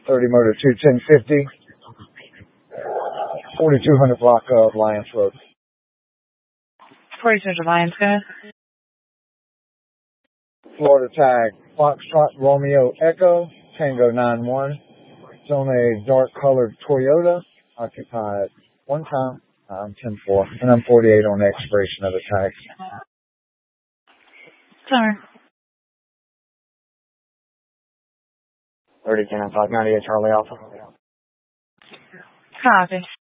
30 motor 21050, 4200 block of Lions Road. 4200 Lions, go ahead. Florida tag, Foxtrot Romeo Echo, Tango 91. It's on a dark colored Toyota, occupied one time. I'm 10-4, and I'm 48 on the expiration of the tag. Sorry. 30-10 598 Charlie Alpha. Copy.